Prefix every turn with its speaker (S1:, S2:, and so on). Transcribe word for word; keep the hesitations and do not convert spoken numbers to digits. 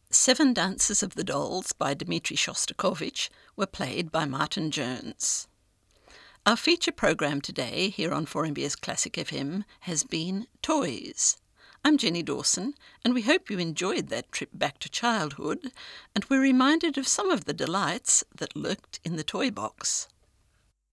S1: Seven Dances of the Dolls by Dmitri Shostakovich were played by Martin Jones. Our feature program today here on four M B S Classic F M has been Toys. I'm Jenny Dawson, and we hope you enjoyed that trip back to childhood and were reminded of some of the delights that lurked in the toy box.